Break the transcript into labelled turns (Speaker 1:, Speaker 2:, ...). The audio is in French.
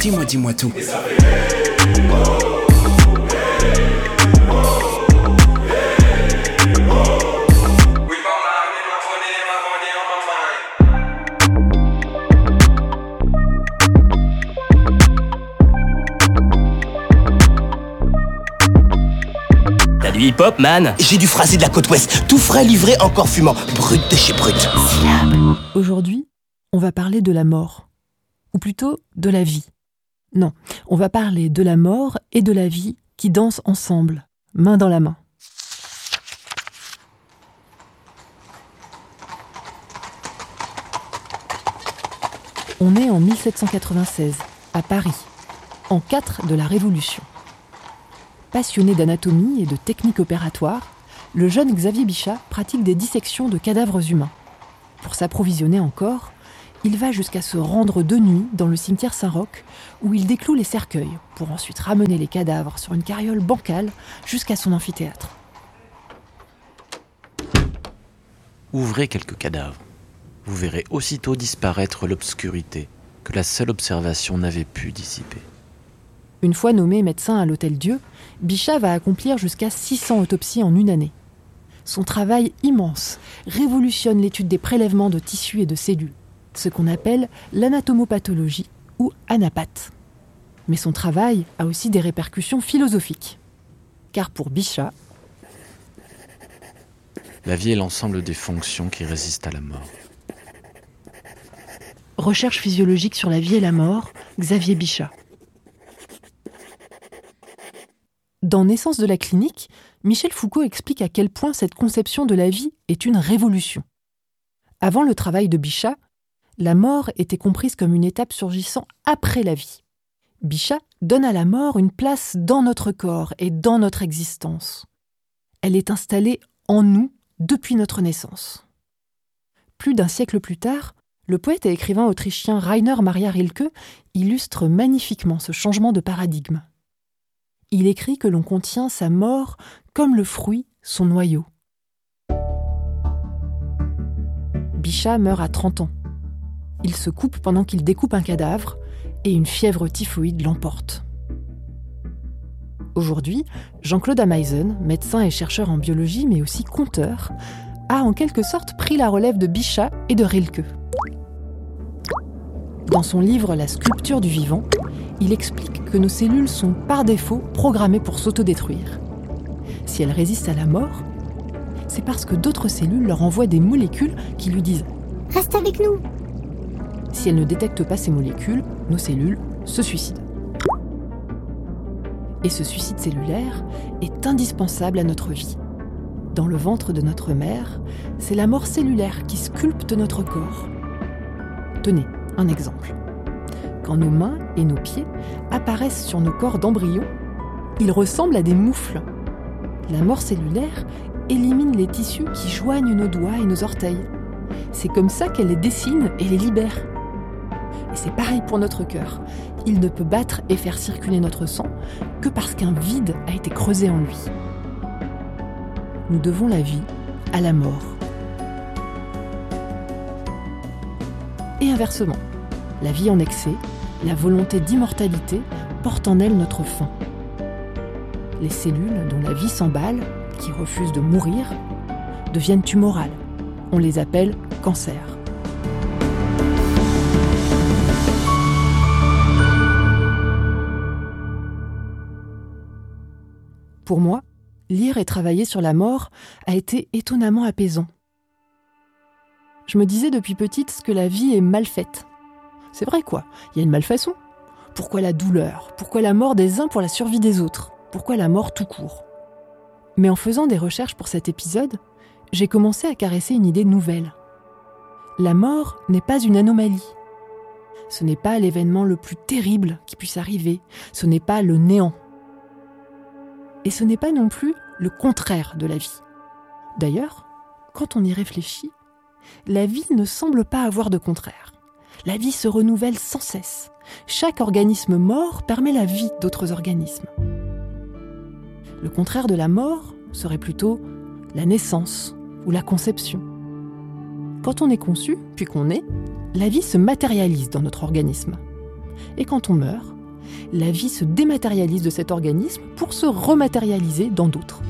Speaker 1: Dis-moi tout.
Speaker 2: T'as du hip-hop, man?
Speaker 3: J'ai du phrasé de la côte ouest, tout frais, livré, encore fumant, brut de chez brut.
Speaker 4: Aujourd'hui, on va parler de la mort. Ou plutôt, de la vie. Non, on va parler de la mort et de la vie qui dansent ensemble, main dans la main. On est en 1796, à Paris, en 4 de la Révolution. Passionné d'anatomie et de techniques opératoires, le jeune Xavier Bichat pratique des dissections de cadavres humains. Pour s'approvisionner en corps, il va jusqu'à se rendre de nuit dans le cimetière Saint-Roch, où il décloue les cercueils, pour ensuite ramener les cadavres sur une carriole bancale jusqu'à son amphithéâtre.
Speaker 5: Ouvrez quelques cadavres. Vous verrez aussitôt disparaître l'obscurité que la seule observation n'avait pu dissiper.
Speaker 4: Une fois nommé médecin à l'Hôtel-Dieu, Bichat va accomplir jusqu'à 600 autopsies en une année. Son travail immense révolutionne l'étude des prélèvements de tissus et de cellules, ce qu'on appelle l'anatomopathologie ou anapath. Mais son travail a aussi des répercussions philosophiques. Car pour Bichat,
Speaker 5: la vie est l'ensemble des fonctions qui résistent à la mort.
Speaker 4: Recherche physiologique sur la vie et la mort, Xavier Bichat. Dans Naissance de la clinique, Michel Foucault explique à quel point cette conception de la vie est une révolution. Avant le travail de Bichat, la mort était comprise comme une étape surgissant après la vie. Bichat donne à la mort une place dans notre corps et dans notre existence. Elle est installée en nous depuis notre naissance. Plus d'un siècle plus tard, le poète et écrivain autrichien Rainer Maria Rilke illustre magnifiquement ce changement de paradigme. Il écrit que l'on contient sa mort comme le fruit, son noyau. Bichat meurt à 30 ans. Il se coupe pendant qu'il découpe un cadavre et une fièvre typhoïde l'emporte. Aujourd'hui, Jean-Claude Ameisen, médecin et chercheur en biologie mais aussi conteur, a en quelque sorte pris la relève de Bichat et de Rilke. Dans son livre « La sculpture du vivant », il explique que nos cellules sont par défaut programmées pour s'autodétruire. Si elles résistent à la mort, c'est parce que d'autres cellules leur envoient des molécules qui lui disent « Reste avec nous ». Si elles ne détectent pas ces molécules, nos cellules se suicident. Et ce suicide cellulaire est indispensable à notre vie. Dans le ventre de notre mère, c'est la mort cellulaire qui sculpte notre corps. Tenez, un exemple. Quand nos mains et nos pieds apparaissent sur nos corps d'embryon, ils ressemblent à des moufles. La mort cellulaire élimine les tissus qui joignent nos doigts et nos orteils. C'est comme ça qu'elle les dessine et les libère. Et c'est pareil pour notre cœur. Il ne peut battre et faire circuler notre sang que parce qu'un vide a été creusé en lui. Nous devons la vie à la mort. Et inversement, la vie en excès, la volonté d'immortalité porte en elle notre fin. Les cellules dont la vie s'emballe, qui refusent de mourir, deviennent tumorales. On les appelle cancers. Pour moi, lire et travailler sur la mort a été étonnamment apaisant. Je me disais depuis petite que la vie est mal faite. C'est vrai quoi, il y a une malfaçon. Pourquoi la douleur? Pourquoi la mort des uns pour la survie des autres? Pourquoi la mort tout court? Mais en faisant des recherches pour cet épisode, j'ai commencé à caresser une idée nouvelle. La mort n'est pas une anomalie. Ce n'est pas l'événement le plus terrible qui puisse arriver. Ce n'est pas le néant. Et ce n'est pas non plus le contraire de la vie. D'ailleurs, quand on y réfléchit, la vie ne semble pas avoir de contraire. La vie se renouvelle sans cesse. Chaque organisme mort permet la vie d'autres organismes. Le contraire de la mort serait plutôt la naissance ou la conception. Quand on est conçu, puis qu'on naît, la vie se matérialise dans notre organisme. Et quand on meurt, la vie se dématérialise de cet organisme pour se rematérialiser dans d'autres.